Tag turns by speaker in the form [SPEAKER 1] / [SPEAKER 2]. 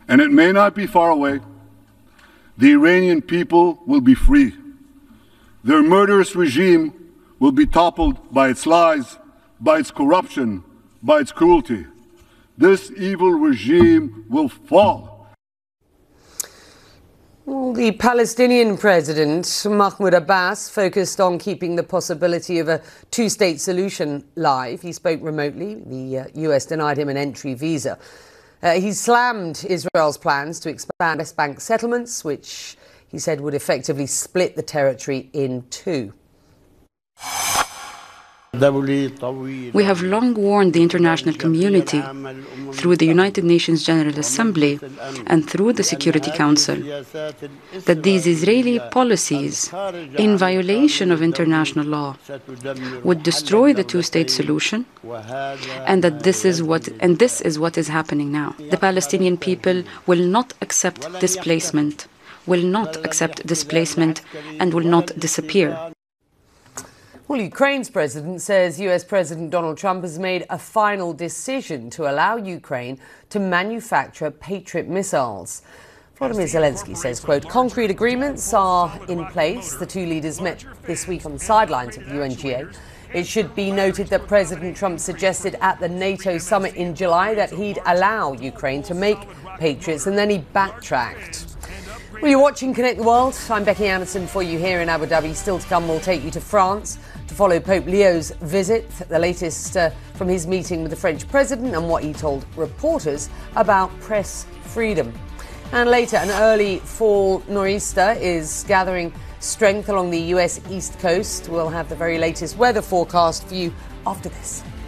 [SPEAKER 1] and it may not be far away, the Iranian people will be free. Their murderous regime will be toppled by its lies, by its corruption, by its cruelty. This evil regime will fall.
[SPEAKER 2] Well, the Palestinian president, Mahmoud Abbas, focused on keeping the possibility of a two-state solution live. He spoke remotely. The US denied him an entry visa. He slammed Israel's plans to expand West Bank settlements, which he said would effectively split the territory in two.
[SPEAKER 3] We have long warned the international community through the United Nations General Assembly and through the Security Council that these Israeli policies, in violation of international law, would destroy the two-state solution, and that this is what is happening now. The Palestinian people will not accept displacement, and will not disappear.
[SPEAKER 2] Well, Ukraine's president says US President Donald Trump has made a final decision to allow Ukraine to manufacture Patriot missiles. Volodymyr Zelensky says, quote, concrete agreements are in place. The two leaders met this week on the sidelines of the UNGA. It should be noted that President Trump suggested at the NATO summit in July that he'd allow Ukraine to make Patriots, and then he backtracked. Well, you're watching Connect the World. I'm Becky Anderson for you here in Abu Dhabi. Still to come, we'll take you to France to follow Pope Leo's visit, the latest from his meeting with the French president and what he told reporters about press freedom. And later, an early fall nor'easter is gathering strength along the US East Coast. We'll have the very latest weather forecast for you after this.